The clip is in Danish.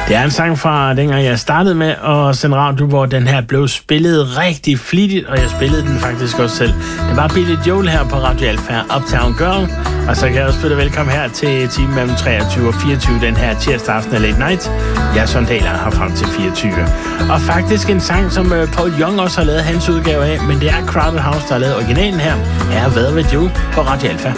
Det er en sang fra dengang jeg startede med at sende radio, hvor den her blev spillet rigtig flittigt, og jeg spillede den faktisk også selv. Det var Billy Joel her på Radio Alfa, Uptown Girl, og så kan jeg også byde velkommen her til timen mellem 23 og 24 den her tirsdag aften af Late Night. Jeg Sondaler har frem til 24. Og faktisk en sang, som Paul Young også har lavet hans udgave af, men det er Crowded House, der har lavet originalen her. Her er Weather With You på Radio Alfa.